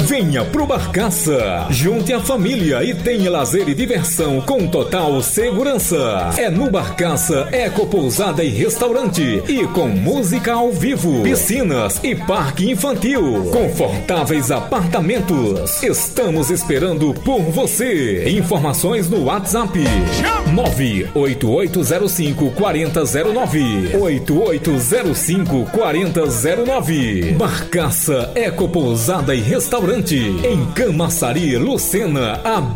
Venha pro Barcaça, junte a família e tenha lazer e diversão com total segurança. É no Barcaça Ecopousada e Restaurante e com música ao vivo, piscinas e parque infantil, confortáveis apartamentos. Estamos esperando por você. Informações no WhatsApp 98805-4009 8805-4009. Barcaça Ecopousada e Restaurante em Camaçari, Lucena, AB.